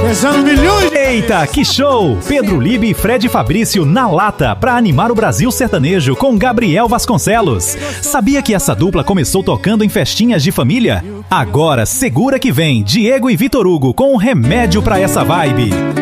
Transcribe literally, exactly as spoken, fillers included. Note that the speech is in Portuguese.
Pesando milhões. Eita, que show! Pedro Libe e Fred Fabrício na lata pra animar o Brasil sertanejo com Gabriel Vasconcelos. Sabia que essa dupla começou tocando em festinhas de família? Agora segura que vem Diego e Vitor Hugo com um remédio pra essa vibe.